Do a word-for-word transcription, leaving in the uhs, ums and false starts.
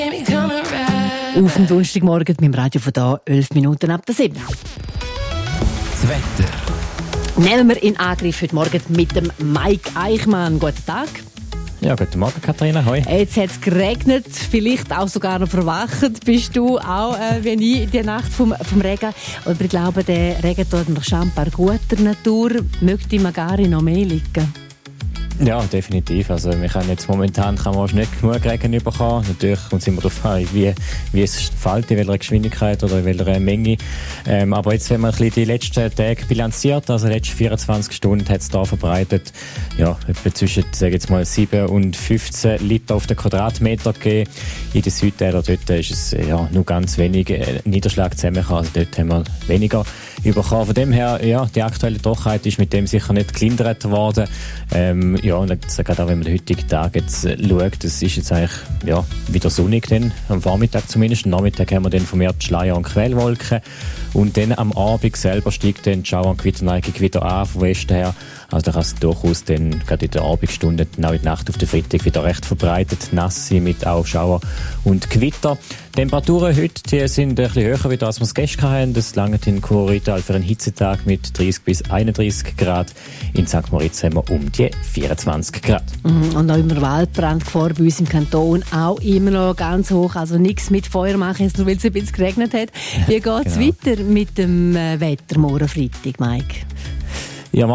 Auf dem Donnerstagmorgen mit dem Radio von da, elf Minuten ab der sieben. Das Wetter. Nehmen wir in Angriff heute Morgen mit dem Mike Eichmann. Guten Tag. Ja, guten Morgen, Katharina. Hoi. Jetzt hat es geregnet, vielleicht auch sogar noch verwacht. Bist du auch, äh, wie ich, in der Nacht vom, vom Regen? Aber ich glaube, der Regen tut noch schon ein paar guter Natur. Möchte man gar nicht noch mehr liegen? Ja, definitiv. Also wir können jetzt momentan kann man nicht genug Regen bekommen. Natürlich kommt es immer darauf an, wie, wie es fällt, in welcher Geschwindigkeit oder in welcher Menge. Ähm, aber jetzt, wenn man ein bisschen die letzten Tage bilanziert, also die letzten vierundzwanzig Stunden hat es da verbreitet, ja, etwa zwischen, sage jetzt mal, sieben und fünfzehn Liter auf den Quadratmeter gegeben. In den Südtälern dort ist es ja, nur ganz wenig äh, Niederschlag zusammengekommen. Also dort haben wir weniger bekommen. Von dem her, ja, die aktuelle Trockenheit ist mit dem sicher nicht gelindert worden. Ähm, ja, und gerade auch wenn man den heutigen Tag jetzt äh, schaut, es ist jetzt eigentlich ja, wieder sonnig, dann, am Vormittag zumindest. Am Nachmittag haben wir dann vermehrt Schleier- und Quellwolken. Und dann am Abend selber steigt dann die Schauer- und Gewitterneigung wieder an, vom Westen her. Also da kann es durchaus dann gerade in der Abendstunde, auch in der Nacht auf den Freitag wieder recht verbreitet nass sein, mit auch Schauer und Gewitter. Die Temperaturen heute die sind ein bisschen höher, als wir es gestern hatten. Das langt in Chur-Rital für einen Hitzetag mit dreißig bis einunddreißig Grad. In Sankt Moritz haben wir um die vierundzwanzig Grad. Mhm, und auch immer Waldbrandgefahr bei uns im Kanton auch immer noch ganz hoch. Also nichts mit Feuer machen, jetzt nur weil es ein bisschen geregnet hat. Wie geht es genau. weiter mit dem äh, Wetter morgen Freitag, Mike?